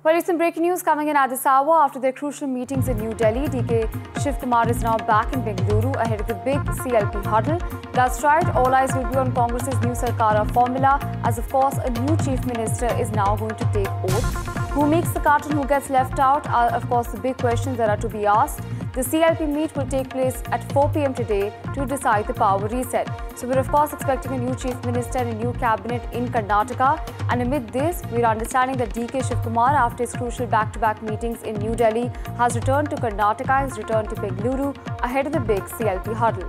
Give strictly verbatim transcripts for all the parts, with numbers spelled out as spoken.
Well, recent breaking news coming in at this hour after their crucial meetings in New Delhi. D K Shiv Kumar is now back in Bengaluru ahead of the big C L P huddle. That's right, all eyes will be on Congress's new Sarkara formula, as of course a new chief minister is now going to take oath. Who makes the cut and who gets left out are of course the big questions that are to be asked. The C L P meet will take place at four p m today to decide the power reset. So we're of course expecting a new chief minister and a new cabinet in Karnataka. And amid this, we're understanding that D K Shiv Kumar, after his crucial back-to-back meetings in New Delhi, has returned to Karnataka, has returned to Bengaluru ahead of the big C L P huddle.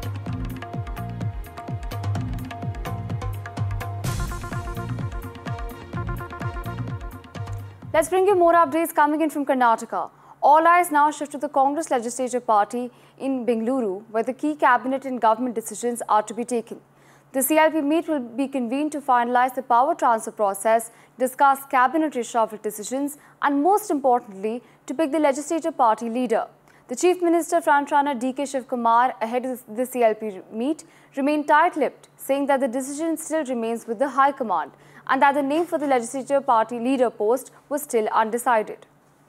Let's bring you more updates coming in from Karnataka. All eyes now shift to the Congress Legislative Party in Bengaluru, where the key cabinet and government decisions are to be taken. The C L P meet will be convened to finalize the power transfer process, discuss cabinet reshuffle decisions, and most importantly, to pick the legislative party leader. The Chief Minister frontrunner D K Shiv Kumar, ahead of the C L P meet, remained tight-lipped, saying that the decision still remains with the High Command and that the name for the legislative party leader post was still undecided.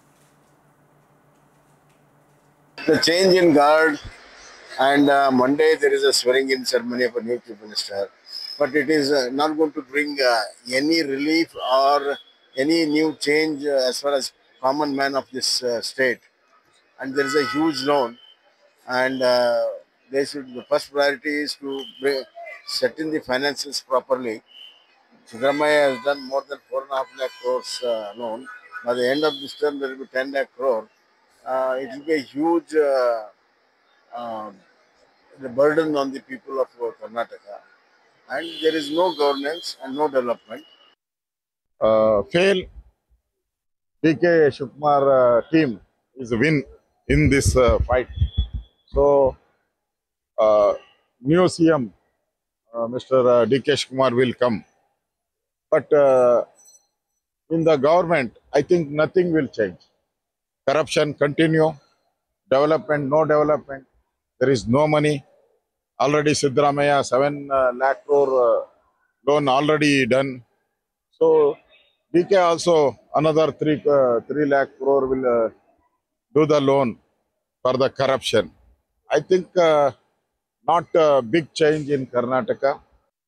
The change in guard, and uh, Monday there is a swearing-in ceremony of a new chief minister, but it is uh, not going to bring uh, any relief or any new change uh, as far as common man of this uh, state. And there is a huge loan, and uh, they should. The first priority is to bring, set in the finances properly. Siddaramaiah has done more than four and a half lakh crores uh, loan. By the end of this term, there will be ten lakh crore. Uh, it will be a huge uh, uh, the burden on the people of uh, Karnataka, and there is no governance and no development. Uh, fail D K Shiv Kumar uh, team is a win in this uh, fight. So, uh, new C M uh, Mister Uh, D K Shiv Kumar will come, but uh, in the government, I think nothing will change. Corruption continue, development, no development, there is no money. Already Siddaramaiah, seven uh, lakh crore uh, loan already done. So, D K also another three, uh, three lakh crore will uh, do the loan for the corruption. I think uh, not a big change in Karnataka.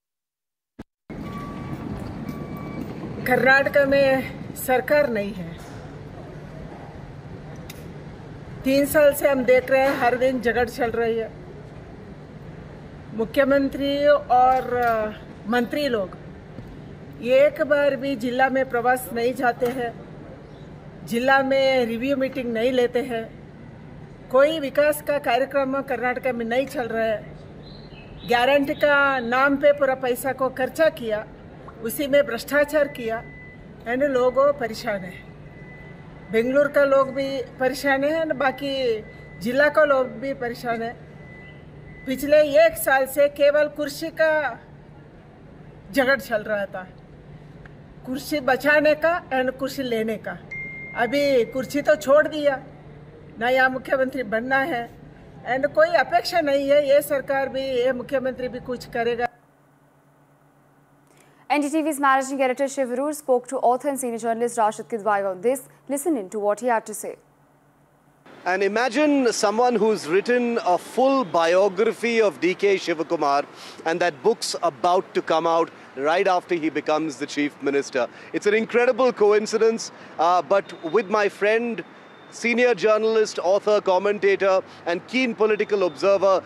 Karnataka में सरकार नहीं है। तीन साल से हम देख रहे हैं हर दिन झगड़ चल रही है। मुख्यमंत्री और मंत्री लोग एक बार भी जिला में प्रवास नहीं जाते हैं, जिला में रिव्यू मीटिंग नहीं लेते हैं, कोई विकास का कार्यक्रम कर्नाटका में नहीं चल रहा है। गारंटी का नाम पे पूरा पैसा को खर्चा किया, उसी में भ्रष्टाचार किया, एंड लोग परेशान है। बेंगलुरु का लोग भी परेशान है और बाकी जिला का लोग भी परेशान है। पिछले एक साल से केवल कुर्सी का झगड़ चल रहा था, कुर्सी बचाने का एंड कुर्सी लेने का। अभी कुर्सी तो छोड़ दिया, नया मुख्यमंत्री बनना है एंड कोई अपेक्षा नहीं है ये सरकार भी, ये मुख्यमंत्री भी कुछ करेगा। N D T V's managing editor Shiv Arur spoke to author and senior journalist Rashid Kidwai on this. Listen in to what he had to say. And imagine someone who's written a full biography of D K Shiv Kumar, and that book's about to come out right after he becomes the chief minister. It's an incredible coincidence, uh, but with my friend, senior journalist, author, commentator, and keen political observer